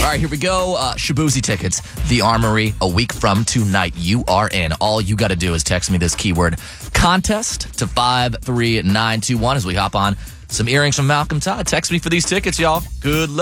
right, here we go. Shabuzi tickets, The Armory, a week from tonight. You are in. All you got to do is text me this keyword contest to 53921 as we hop on some earrings from Malcolm Todd. Text me for these tickets, y'all. Good luck.